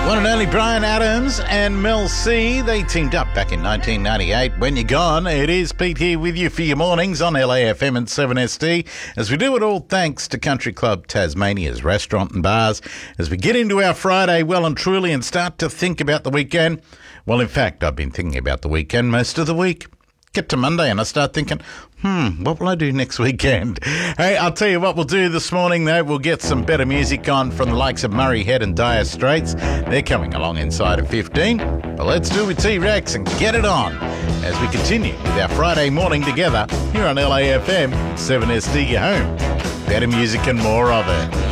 One and only Bryan Adams and Mel C. They teamed up back in 1998. When you're gone, it is Pete here with you for your mornings on LAFM and 7ST, as we do it all thanks to Country Club Tasmania's restaurant and bars. As we get into our Friday well and truly and start to think about the weekend. Well, in fact, I've been thinking about the weekend most of the week. Get to Monday and I start thinking, what will I do next weekend? Hey, I'll tell you what we'll do this morning, though. We'll get some better music on from the likes of Murray Head and Dire Straits. They're coming along inside of 15. But let's do it with T-Rex and get it on as we continue with our Friday morning together here on LAFM 7SD, your home. Better music and more of it.